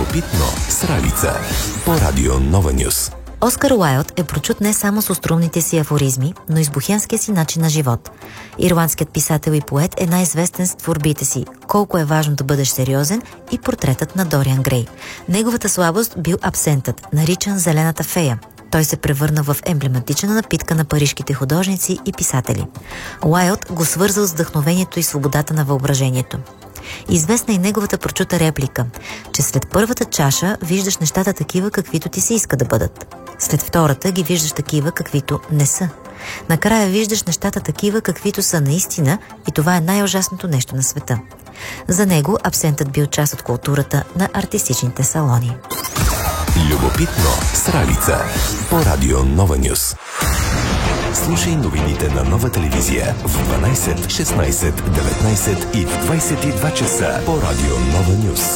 Любопитно с Ралица по Радио Нова Нюс. Оскар Уайлд е прочут не само с остроумните си афоризми, но и с бухемския си начин на живот. Ирландският писател и поет е най-известен с творбите си "Колко е важно да бъдеш сериозен" и "Портретът на Дориан Грей". Неговата слабост бил абсентът, наричан "зелената фея". Той се превърна в емблематична напитка на парижките художници и писатели. Уайлд го свързал с вдъхновението и свободата на въображението. Известна и неговата прочута реплика, че след първата чаша виждаш нещата такива, каквито ти се иска да бъдат. След втората ги виждаш такива, каквито не са. Накрая виждаш нещата такива, каквито са наистина, и това е най-ужасното нещо на света. За него абсентът бил част от културата на артистичните салони. Любопитно с Ралица по Радио Нова Нюс. Слушай новините на Нова телевизия в 12, 16, 19 и в 22 часа по Радио Нова Нюс.